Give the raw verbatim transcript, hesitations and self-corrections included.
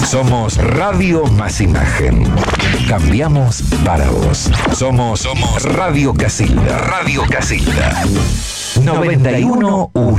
Somos Radio Más Imagen. Cambiamos para vos. Somos, Somos Radio Casilda. Radio Casilda. noventa y uno punto uno.